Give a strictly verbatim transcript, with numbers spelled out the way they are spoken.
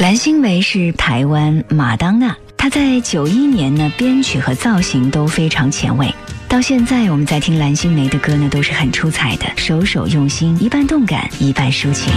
蓝心湄是台湾马当娜，她在九一年呢，编曲和造型都非常前卫。到现在我们在听蓝心湄的歌呢，都是很出彩的，首首用心，一半动感，一半抒情。